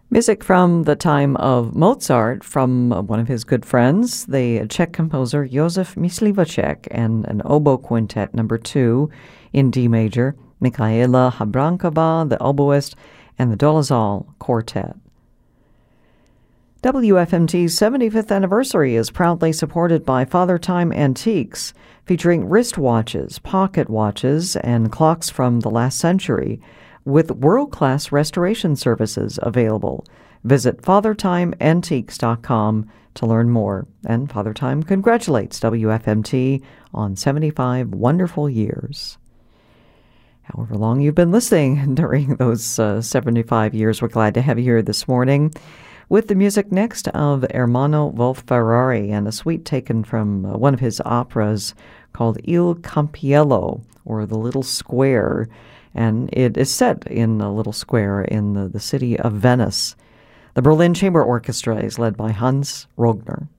Music from the time of Mozart from one of his good friends, the Czech composer Josef Myslivacek, and an oboe quintet number 2 in D major, Michaela Habrankova, the oboist, and the Dolezal Quartet. WFMT's 75th anniversary is proudly supported by Father Time Antiques, featuring wristwatches, pocket watches, and clocks from the last century, with world-class restoration services available. Visit FatherTimeAntiques.com to learn more. And Father Time congratulates WFMT on 75 wonderful years. However long you've been listening during those 75 years, we're glad to have you here this morning with the music next of Ermanno Wolf-Ferrari and a suite taken from one of his operas called Il Campiello, or The Little Square, and it is set in a little square in the city of Venice. The Berlin Chamber Orchestra is led by Hans Rogner.